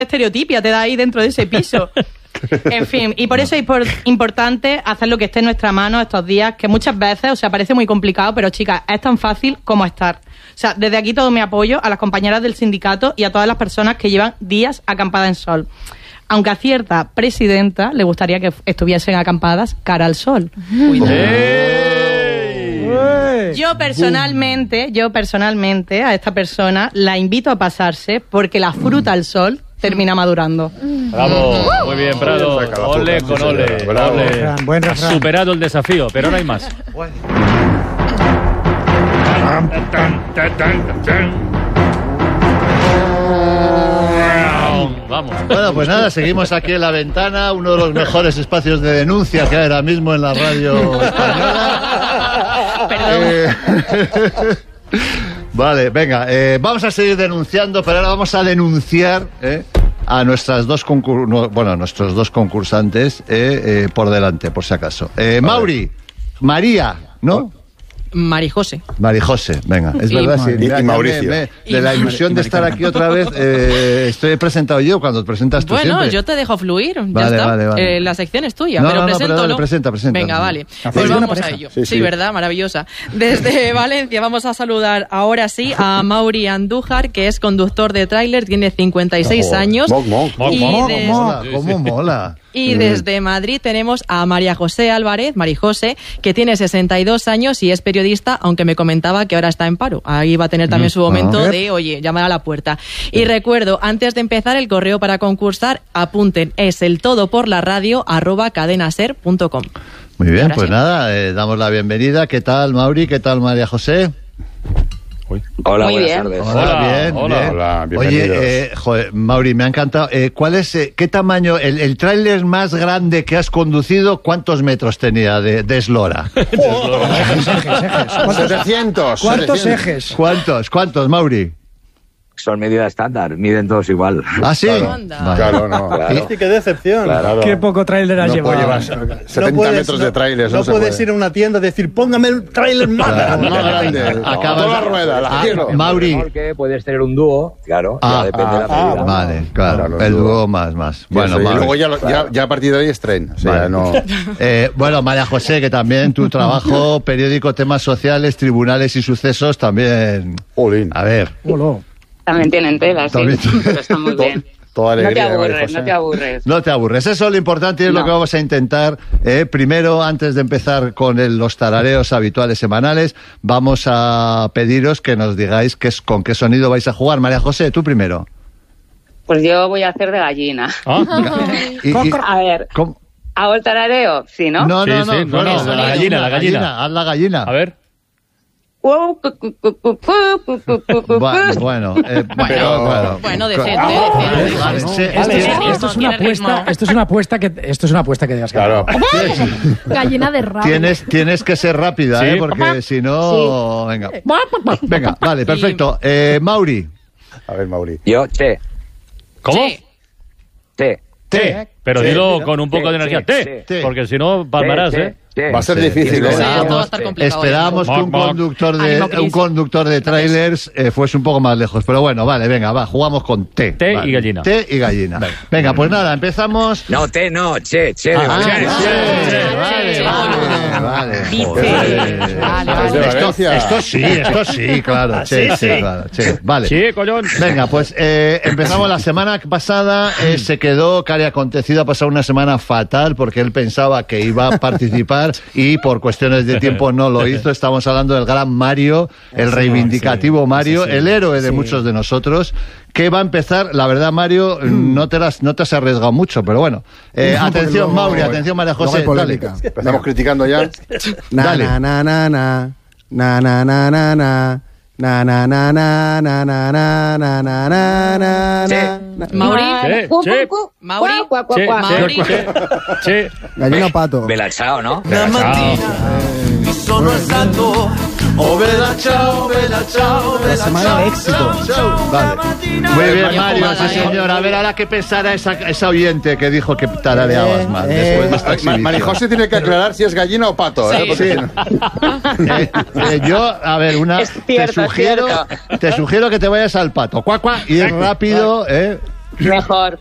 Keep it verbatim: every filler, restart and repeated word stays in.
estereotipia te da ahí dentro de ese piso. En fin, y por eso es por, importante hacer lo que esté en nuestra mano estos días, que muchas veces, o sea, parece muy complicado, pero chicas, es tan fácil como estar. O sea, desde aquí todo mi apoyo a las compañeras del sindicato y a todas las personas que llevan días acampadas en sol. Aunque a cierta presidenta le gustaría que estuviesen acampadas cara al sol. Yo personalmente, yo personalmente a esta persona la invito a pasarse porque la fruta al sol termina madurando. Bravo, muy bien, Prado. Ole con ole. Bravo. Ole. Refrán, buen refrán. Has superado el desafío, pero ahora hay más. Vamos. Bueno, pues nada, seguimos aquí en La Ventana, uno de los mejores espacios de denuncia que hay ahora mismo en la radio española. Perdón. Eh, vale, venga, eh, vamos a seguir denunciando, pero ahora vamos a denunciar eh, a nuestras dos concur- no, bueno, nuestros dos concursantes eh, eh, por delante, por si acaso. Eh, Mauri, María, ¿no? Marijose. Marijose, venga, es Y- verdad, sí. y- mira, y ya Mauricio. me- me- de la ilusión de estar aquí otra vez, eh, estoy presentado yo cuando te presentas tú Bueno, siempre. yo te dejo fluir, ya Vale, está. vale, vale. Eh, la sección es tuya, No, pero no, no, presento, pero dale, ¿no? presenta, presenta. Venga, vale. Hacéis Pues buena vamos a pareja. ello. Sí, Sí, sí. ¿verdad? Maravillosa. Desde Valencia vamos a saludar ahora sí a Mauri Andújar, que es conductor de tráiler, tiene cincuenta y seis Ojo. años. Moc, moc. Moc, Y moc, de- Mola, cómo mola. Y desde Madrid tenemos a María José Álvarez, Marijose, que tiene sesenta y dos años y es periodista, aunque me comentaba que ahora está en paro. Ahí va a tener también su momento Ah. de, oye, llamar a la puerta. Y recuerdo, antes de empezar, el correo para concursar, apunten, es el todo por la radio arroba cadenaser punto com. Muy bien, Ahora pues sí. nada, eh, damos la bienvenida. ¿Qué tal, Mauri? ¿Qué tal, María José? Hola, Muy buenas bien. tardes. Hola, Hola, bien, hola. bien. Hola, bienvenidos. Oye, eh, joder, Mauri, me ha encantado. Eh, ¿Cuál es, eh, qué tamaño, el, el tráiler más grande que has conducido, cuántos metros tenía de, de eslora? setecientos. ¿Cuántos setecientos. ejes? ¿Cuántos, cuántos, Mauri? Son medida estándar, miden todos igual. ¿Ah, sí? Claro, Anda. Vale. claro, no. Claro. Sí, qué decepción. Claro. Qué poco tráiler has No llevado. puede llevar setenta No puedes- metros de no- tráiler. No, se puedes puede. ir a una tienda y decir, póngame el tráiler más grande. Más grande. Acabas- Toda la rueda, la Ah, quiero. Mauri. Porque puedes tener un dúo, claro, Ah, ya depende de la ah, medida. Vale, claro, Claro, el dúo. dúo más, más. Bueno, Bueno, y Mauri. luego ya, lo- ya, ya a partir de ahí es tren. O sea, Vale. no. Eh, bueno, María José, que también tu trabajo, periódico, temas sociales, tribunales y sucesos, también... Jolín. A ver, Hola. También tienen tela, sí, También- pero está muy bien. Toda No te alegría. María aburres, José. no te aburres. no te aburres. Eso es lo importante y es lo No. que vamos a intentar. Eh, primero, antes de empezar con el- los tarareos habituales semanales, vamos a pediros que nos digáis qué es, con qué sonido vais a jugar. María José, tú primero. Pues yo voy a hacer de gallina. Ah, Y- y- A ver, ¿cómo? ¿hago el tarareo? Sí, ¿no? No, Sí, no, no, sí, no, no, la gallina, la gallina. Haz la gallina. a ver. Wow, cu, cu, cu, cu, cu, cu, cu, cu, cu, Bueno, cu. bueno, eh, Bueno, bueno, bueno, decente, Vale, decente. vale, No, sí, esto, este- es, ritmo, esto es una tiene ritmo. apuesta, esto es una apuesta que esto es una apuesta que digas que Claro. Gallina de rabo. Tienes, tienes que ser rápida, Sí. ¿eh? Porque si no... Venga. Venga, vale, perfecto. Eh, Mauri. A ver, Mauri. Yo, che, ¿Cómo? Sí. che. T. Pero Sí, dilo sí, con un poco sí, de energía. sí, T. sí. Porque si no, palmarás, che, ¿eh? che, Va a ser Sí. difícil. Y ¿eh? Sí, esto va a Esperábamos, estar complicado. esperábamos que un Moc, moc. conductor de Ánimo, un Cris. conductor de trailers eh, fuese un poco más lejos. Pero bueno, vale, venga, va, jugamos con T. T y Vale. gallina. T y gallina. Venga, pues nada, empezamos. No, che, no, che, che. de Ah, Valencia. sí, che, vale, che. vale, vale. Dice. Joder. Vale, Es de vale. Esto, Valencia. esto sí, esto sí, claro. Sí, che, sí. che, claro, che. Vale. Sí, collón. Venga, pues eh, empezamos la semana pasada. Eh, se quedó, Cari Acontecido, ha pasado una semana fatal porque él pensaba que iba a participar y por cuestiones de tiempo no lo hizo. Estamos hablando del gran Mario, el reivindicativo Mario, el héroe de muchos de nosotros, que va a empezar. La verdad, Mario, no te, las, no te has arriesgado mucho, pero bueno. Eh, No, porque atención, luego- Mauri, atención, María luego José. hay polémica. Dale. Estamos criticando ya. Na, Dale. na, na, na, na. Na, na, na, na, na. Na, na, na, na, na, na, na, na, na, na, na, na. Mauri. Che, Cu, che. cu, cu, Mauri. cuá, cuá, Che, cuá, cuá. Mauri. che, che, che. Gallina o pato. Bella chao, ¿no? Semana de éxito. Vale. Muy bien, Mario, sí, señor. A ver, ahora que pensara esa, esa oyente que dijo que tarareabas mal Eh, después de esta Ma- exhibición. Marijose tiene que aclarar si es gallina o pato. ¿eh? Sí. Porque Sí. si no- Eh, eh, yo, a ver, una, Es cierto, te sugiero, es cierto. te sugiero que te vayas al pato, cuac, cuac, y es rápido, ¿eh? Mejor.